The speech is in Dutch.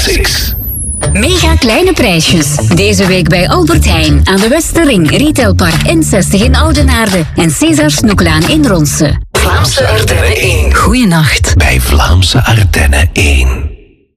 Classics. Mega kleine prijsjes. Deze week bij Albert Heijn aan de Westerring, Retailpark N60 in Oudenaarde en César Snoeklaan in Ronse. Vlaamse Ardennen 1. Goeienacht. Bij Vlaamse Ardennen 1.